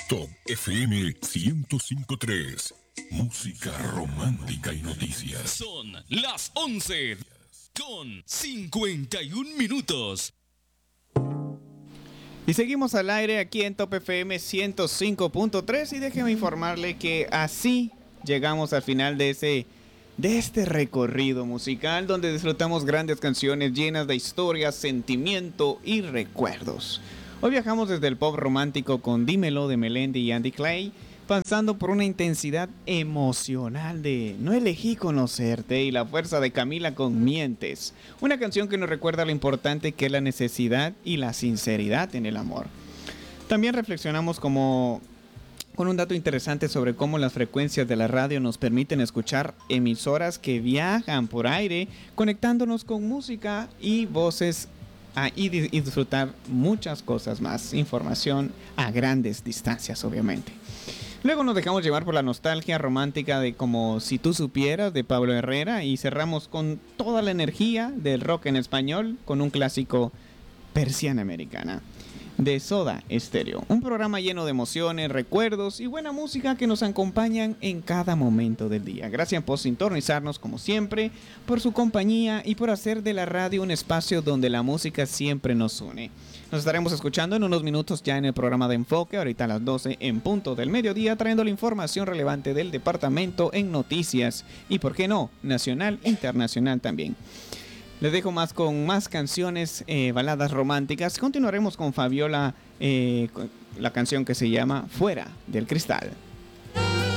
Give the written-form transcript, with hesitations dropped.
Top FM 105.3. Música romántica y noticias. Son las 11 con 51 minutos. Y seguimos al aire aquí en Top FM 105.3 y déjeme informarle que así llegamos al final de este recorrido musical donde disfrutamos grandes canciones llenas de historias, sentimiento y recuerdos. Hoy viajamos desde el pop romántico con Dímelo de Melendi y Andy Clay, pasando por una intensidad emocional de No elegí conocerte y la fuerza de Camila con Mientes, una canción que nos recuerda lo importante que es la necesidad y la sinceridad en el amor. También reflexionamos con un dato interesante sobre cómo las frecuencias de la radio nos permiten escuchar emisoras que viajan por aire, conectándonos con música y voces y disfrutar muchas cosas más, información a grandes distancias obviamente. Luego nos dejamos llevar por la nostalgia romántica de Como si tú supieras de Pablo Herrera y cerramos con toda la energía del rock en español con un clásico Persiana Americana de Soda Stereo. Un programa lleno de emociones, recuerdos y buena música que nos acompañan en cada momento del día. Gracias por sintonizarnos como siempre, por su compañía y por hacer de la radio un espacio donde la música siempre nos une. Nos estaremos escuchando en unos minutos ya en el programa de Enfoque, ahorita a las 12 en punto del mediodía, trayendo la información relevante del departamento en noticias y, por qué no, nacional e internacional también. Les dejo con más canciones, baladas románticas. Continuaremos con Fabiola, la canción que se llama Fuera del Cristal.